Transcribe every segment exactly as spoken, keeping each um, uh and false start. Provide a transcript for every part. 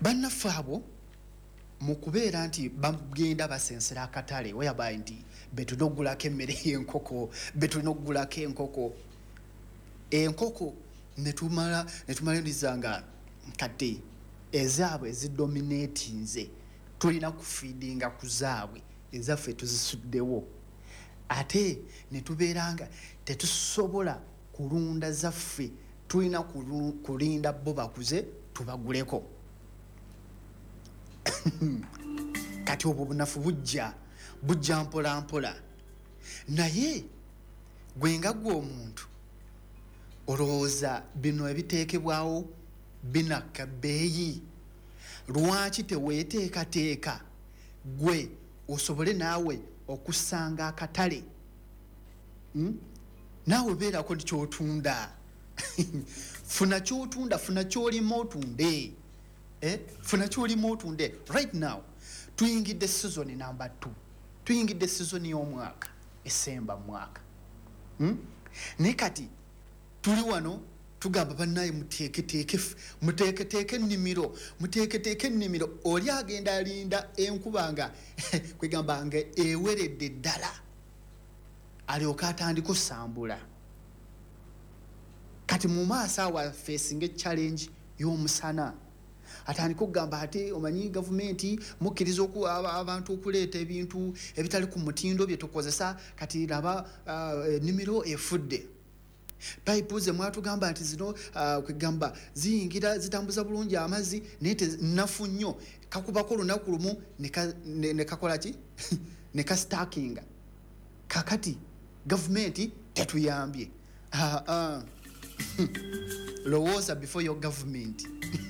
bannaffe abo mu kubeera nti bagenda basensera akatale whereby nti betulina okugulako emmere y'enkoko betulina okugulako enkoko enkoko netumala netumaliriza nga kati ezaabwe ezidominatinze tulina kufiidinga ku zaabwe ezaffe tuzisuddewo ate netubeera nga tetusobola kulunda zaffe tulina kulinda bo bakuze tubaguleko kati obwo bunafu bujja bujja mpola mpola naye gwe nga gwe omuntu olowooza bino ebiteekebwawo binakka bbeeyi lwaki teweeteekateeka gwe osobole naawe okusanga akatale hmm? naawe beerako nti kyotunda funa kyotunda funa kyolima otunde eh? funa kyolima otunde right now tuyingidde season number two tuyingidde season y'omwaka esemba mwaka hmm? ne kati tuli wano tugamba bannaye muteeketeeke muteeketeeke ennimiro muteeketeeke ennimiro oli agenda alinda enkuba nga kwegamba nga eweredde ddala alyoka atandika osambula kati mu maaso awo facing challenge y'omusana atandika okugamba ate omanyi gavumenti mukkiriza abantu okuleeta ebintu ebitali ku mutindo bye tukozesa kati raba ennimiro uh, efudde pipe ze mwatugamba nti zino uh, kwegamba ziyingira zitambuza bulungi amazzi naye tenafu nnyo kakubako olunaku lumu ne kakola ki ne ka stacking kakati gavumenti tetuyambye uh, uh. lowooza before your government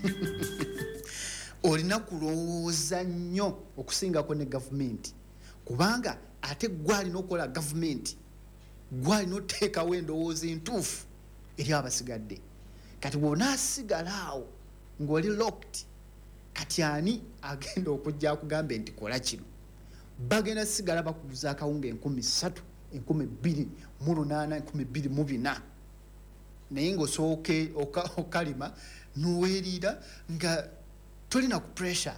olina kulowooza nnyo okusingako ne gavumenti kubanga ate gwalina okukola gavumenti gwalina oteekawo endowooza entuufu eri abasigadde kati bw'onaasigala awo ng'oli locked kati ani agenda okujja akugambe nti kola kino bagenda sigala bakuguza akawunga enkumi ssatu enkumi bbiri mu lunaana enkumi bbiri mu bina naye ng'osooke okalima n'oweeriira nga tolina ku pressure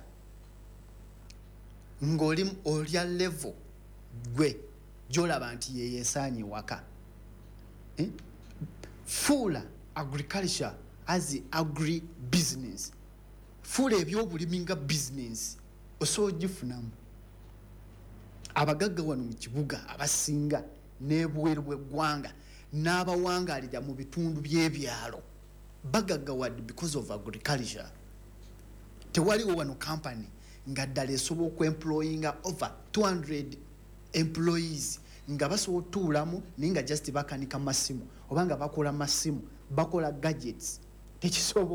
ng'oli olya level gwe gyolaba nti yeyesaanye waka eh? fuula agriculture as agri business fuula ebyobulimi nga business osobola ogifunamu abagagga wano mu kibuga abasinga n'ebweru bw'eggwanga n'abawangaalira mu bitundu by'ebyalo bagaggawadde because of agriculture tewaliwo wano company nga ddala esobola okuemployinga over two hundred employees nga basobola otuulamu naye nga just bakanika masimu oba nga bakola masimu bakola gadgets tekisobola